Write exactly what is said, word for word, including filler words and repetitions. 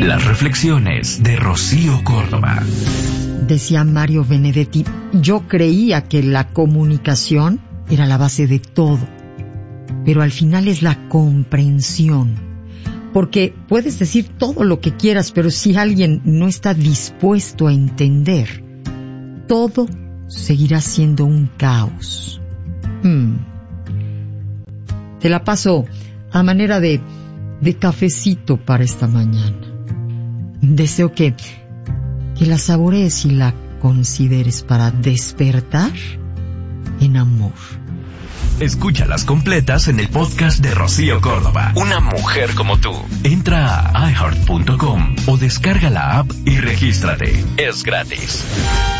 Las reflexiones de Rocío Córdoba. Decía Mario Benedetti, yo creía que la comunicación era la base de todo, pero al final es la comprensión. Porque puedes decir todo lo que quieras, pero si alguien no está dispuesto a entender, todo seguirá siendo un caos. Hmm. Te la paso a manera de, de cafecito para esta mañana. Deseo que, que la saborees y la consideres para despertar en amor. Escúchalas completas en el podcast de Rocío Córdoba. Una mujer como tú. Entra a i heart punto com o descarga la app y regístrate. Es gratis.